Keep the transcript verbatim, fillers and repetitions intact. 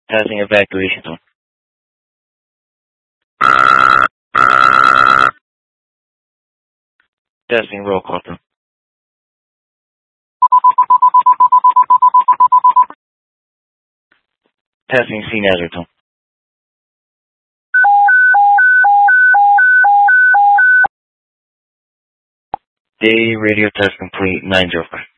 Passing evacuation tone. Testing roll call tone. Passing scene hazard tone. Day radio test complete nine zero five.